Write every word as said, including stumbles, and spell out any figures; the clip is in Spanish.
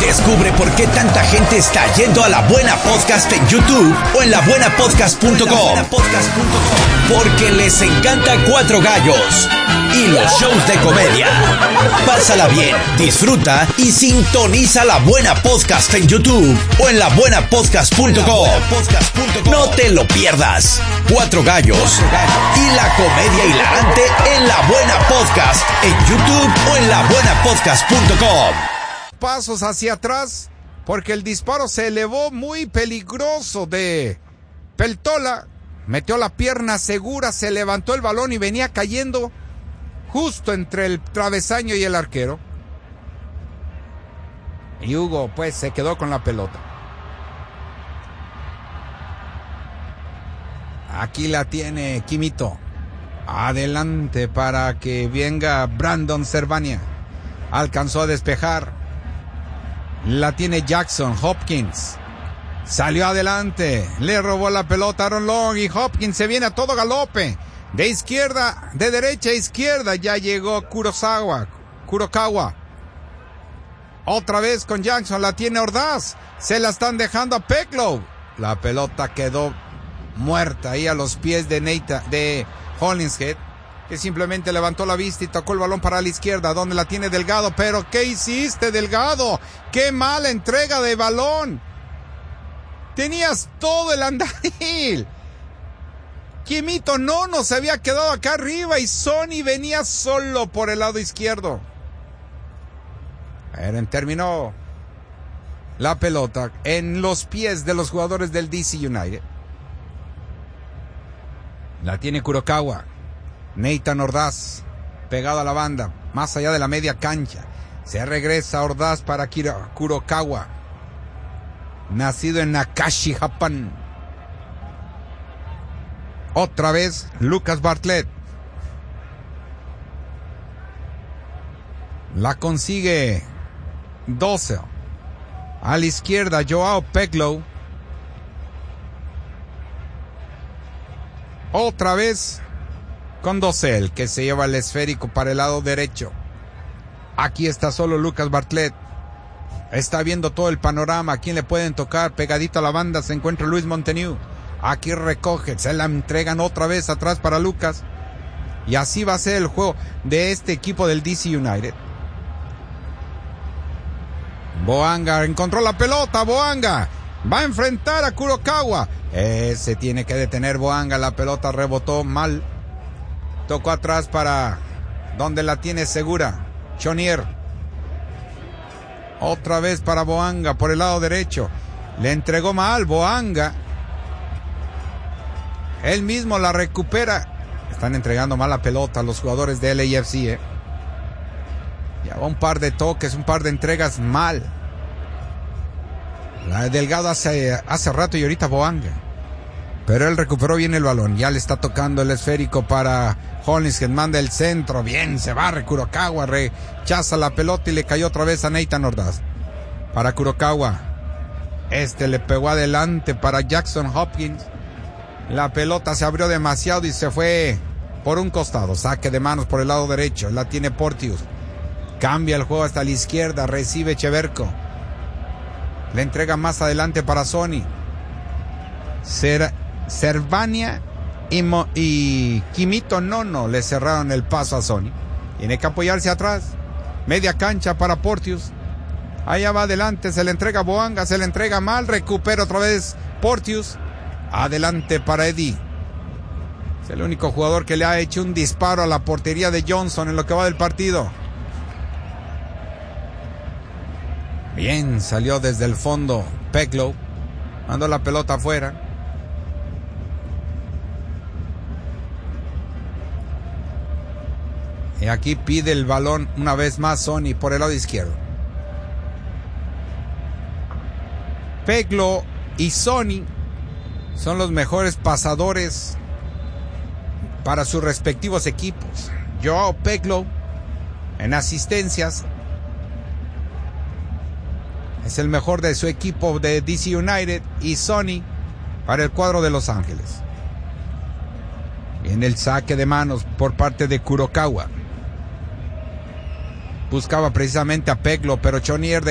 Descubre por qué tanta gente está yendo a La Buena Podcast en YouTube o en la buena podcast punto com. Porque les encanta Cuatro Gallos y los shows de comedia. Pásala bien, disfruta y sintoniza La Buena Podcast en YouTube o en la buena podcast punto com. No te lo pierdas. Cuatro Gallos y la comedia hilarante en La Buena Podcast en YouTube o en la buena podcast punto com. Pasos hacia atrás porque el disparo se elevó muy peligroso de Peltola. Metió la pierna segura, se levantó el balón y venía cayendo justo entre el travesaño y el arquero. Y Hugo pues se quedó con la pelota. Aquí la tiene Quimito. Adelante para que venga Brandon Servania. Alcanzó a despejar. La tiene Jackson Hopkins. Salió adelante. Le robó la pelota a Aaron Long y Hopkins se viene a todo galope. De izquierda, de derecha a izquierda. Ya llegó Kurosawa. Kurokawa. Otra vez con Jackson. La tiene Ordaz. Se la están dejando a Peklow. La pelota quedó muerta ahí a los pies de Neita, de Hollingshead, que simplemente levantó la vista y tocó el balón para la izquierda, donde la tiene Delgado. Pero ¿qué hiciste, Delgado? ¡Qué mala entrega de balón! Tenías todo el andadil. Quimito no, no se había quedado acá arriba y Sonny venía solo por el lado izquierdo. Pero terminó la pelota en los pies de los jugadores del D C United. La tiene Kurokawa. Nathan Ordaz, pegado a la banda, más allá de la media cancha. Se regresa Ordaz para Kurokawa, nacido en Nakashi, Japón. Otra vez Lucas Bartlett. La consigue doce. A la izquierda Joao Peklow. Otra vez con Dosel, que se lleva el esférico para el lado derecho. Aquí está solo Lucas Bartlett. Está viendo todo el panorama. ¿A quién le pueden tocar? Pegadito a la banda se encuentra Luis Monteniu. Aquí recoge, se la entregan otra vez atrás para Lucas. Y así va a ser el juego de este equipo del D C United. Boanga encontró la pelota. Boanga va a enfrentar a Kurokawa. Ese tiene que detener Boanga. La pelota rebotó mal. Tocó atrás para donde la tiene segura Chonier. Otra vez para Boanga por el lado derecho. Le entregó mal Boanga. Él mismo la recupera. Están entregando mal la pelota a los jugadores de L A F C. ¿eh? Ya va un par de toques, un par de entregas mal. La de Delgado hace, hace rato y ahorita Boanga. Pero él recuperó bien el balón. Ya le está tocando el esférico para Hollingshead. Manda el centro. Bien, se barre Kurokawa. Rechaza la pelota y le cayó otra vez a Nathan Ordaz. Para Kurokawa. Este le pegó adelante para Jackson Hopkins. La pelota se abrió demasiado y se fue por un costado. Saque de manos por el lado derecho. La tiene Porteous. Cambia el juego hasta la izquierda. Recibe Cheverko. Le entrega más adelante para Sonny. Ser, Servania y, Mo, y Quimito Nono le cerraron el paso a Sonny. Tiene que apoyarse atrás. Media cancha para Porteous. Allá va adelante. Se le entrega a Boanga. Se le entrega mal. Recupera otra vez Porteous. Adelante para Eddie. Es el único jugador que le ha hecho un disparo a la portería de Johnson en lo que va del partido. Bien, salió desde el fondo Peklow. Mandó la pelota afuera. Y aquí pide el balón una vez más Sonny por el lado izquierdo. Peklow y Sonny son los mejores pasadores para sus respectivos equipos. Joao Peklow en asistencias es el mejor de su equipo de D C United y Sonny para el cuadro de Los Ángeles. Viene el saque de manos por parte de Kurokawa. Buscaba precisamente a Peklow, pero Chonier de